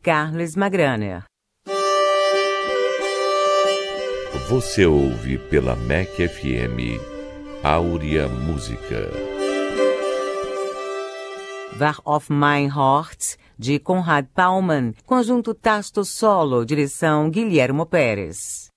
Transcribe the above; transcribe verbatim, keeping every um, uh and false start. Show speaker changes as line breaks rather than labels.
Carlos Magraner.
Você ouve pela M E C F M Áurea Música.
War auf mein Hort, de Conrad Paumann, conjunto Tasto Solo, direção Guilhermo Pérez.